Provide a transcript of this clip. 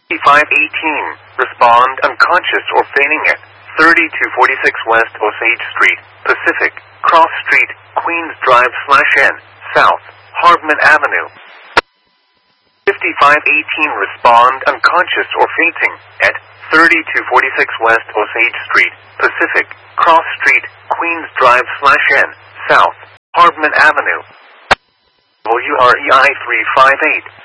5518. Respond unconscious or fainting at 3246 West Osage Street, Pacific, Cross Street, Queens Drive/N, South, Hardman Avenue. 5518. Respond unconscious or fainting at 3246 West Osage Street, Pacific, Cross Street, Queens Drive/N, South, Hardman Avenue. WREI 358.